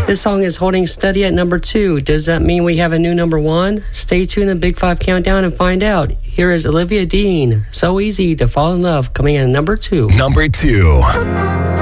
This song is holding steady at number 2. Does that mean we have a new number 1? Stay tuned in the Big 5 Countdown and find out. Here is Olivia Dean, So Easy to Fall in Love, coming in at number 2. Number 2.